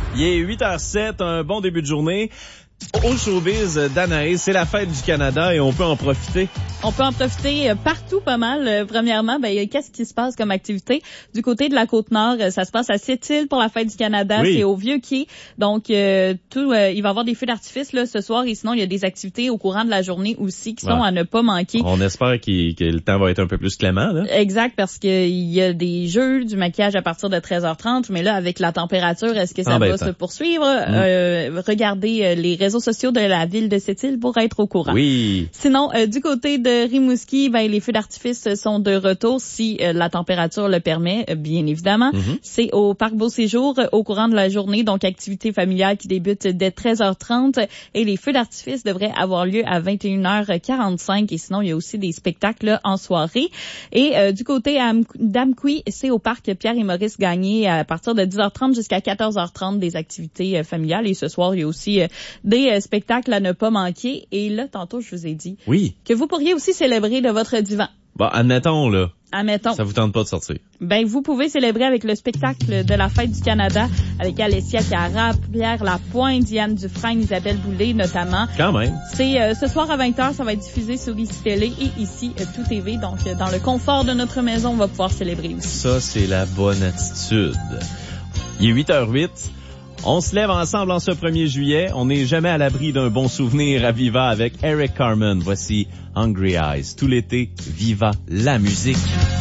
Il est 8h07, un bon début de journée. Au showbiz d'Anaïs, c'est la fête du Canada et on peut en profiter. On peut en profiter partout pas mal. Premièrement, qu'est-ce qui se passe comme activité? Du côté de la Côte-Nord, ça se passe à Sept-Îles pour la fête du Canada. Oui. C'est au Vieux-Quai. Donc, il va y avoir des feux d'artifice là ce soir et sinon, il y a des activités au courant de la journée aussi qui sont à ne pas manquer. On espère que le temps va être un peu plus clément, là. Exact, parce qu'il y a des jeux, du maquillage à partir de 13h30, mais là, avec la température, est-ce que ça va se poursuivre? Regardez les réseaux sociaux de la ville de Sept-Îles pour être au courant. Oui. Sinon, du côté de Rimouski, les feux d'artifice sont de retour si la température le permet, bien évidemment. C'est au Parc Beau Séjour au courant de la journée, donc activité familiale qui débute dès 13h30 et les feux d'artifice devraient avoir lieu à 21h45 et sinon, il y a aussi des spectacles en soirée. Et du côté d'Amqui, c'est au Parc Pierre et Maurice Gagné à partir de 10h30 jusqu'à 14h30 des activités familiales et ce soir, il y a aussi des spectacles à ne pas manquer. Et là, tantôt, je vous ai dit que vous pourriez aussi célébrer de votre divan. Bon, admettons, là. Admettons. Ça vous tente pas de sortir? Vous pouvez célébrer avec le spectacle de la Fête du Canada avec Alessia Cara, Pierre Lapointe, Diane Dufresne, Isabelle Boulay notamment. Quand même. C'est ce soir à 20h, ça va être diffusé sur ICI Télé et ici Tout TV. Donc, dans le confort de notre maison, on va pouvoir célébrer aussi. Ça, c'est la bonne attitude. Il est 8h08. On se lève ensemble en ce 1er juillet. On n'est jamais à l'abri d'un bon souvenir à Viva avec Eric Carmen. Voici Hungry Eyes. Tout l'été, Viva la musique.